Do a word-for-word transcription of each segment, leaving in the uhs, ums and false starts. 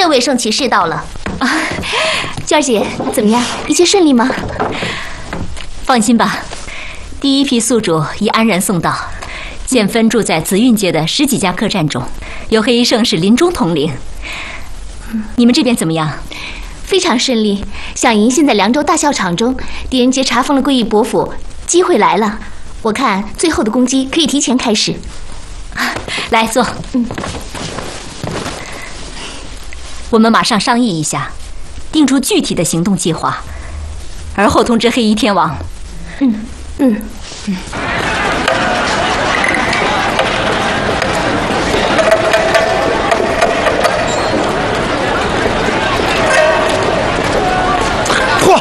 这位圣骑士到了。啊，娟儿姐，怎么样？一切顺利吗？ 放心吧，第一批宿主已安然送到，现分驻在紫韵街的十几家客栈中，有黑衣圣使临终统领。你们这边怎么样？ 非常顺利。小营现在凉州大校场中，狄仁杰查封了归义伯府，机会来了。我看最后的攻击可以提前开始。 来坐。嗯。我们马上商议一下，定出具体的行动计划，而后通知黑衣天王。 嗯嗯嗯。 嚯！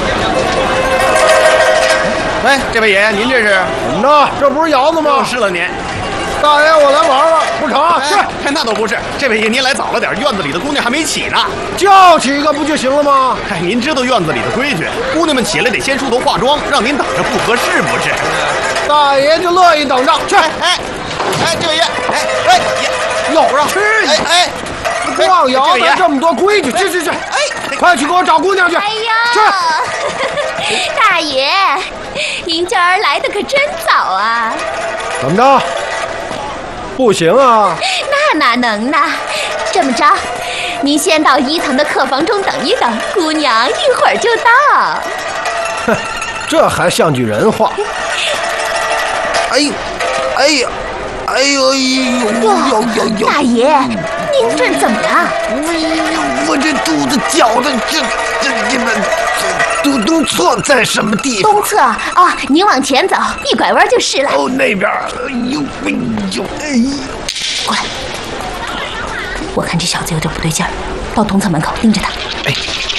喂，这位爷爷，您这是怎么着？这不是窑子吗？ 又是了您。 大爷，我来玩了，不成？是， 哎，那倒不是。这位爷您来早了点，院子里的姑娘还没起呢。 叫起一个不就行了吗？ 哎，您知道院子里的规矩，姑娘们起来得先梳头化妆，让您等着不合适不是？ 大爷就乐意等着。去， 哎哎，这位爷，哎哎， 有让去你！ 哎哎， 逛窑子这么多规矩，去去去！哎，快去给我找姑娘去！ 哎呀， 去！ 大爷，您今儿来的可真早啊！ 怎么着？不行啊！ 那哪能呢？这么着，您先到一层的客房中等一等，姑娘一会儿就到。 哼，这还像句人话。哎呦，哎呀，哎呦哎呦呦呦！ 大爷，您这怎么了？ 哎呦，我这肚子绞的，这这这个东东侧在什么地方？ 东侧哦，您往前走，一拐弯就是了。 哦，那边。哎呦哎呦哎呦！ 过来，我看这小子有点不对劲儿，到东侧门口盯着他。 哎，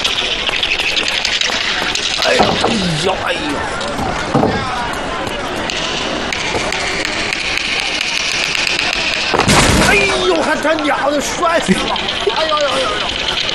哎呦哎呦！哎呦，还真娘的摔死了！哎呦呦呦呦！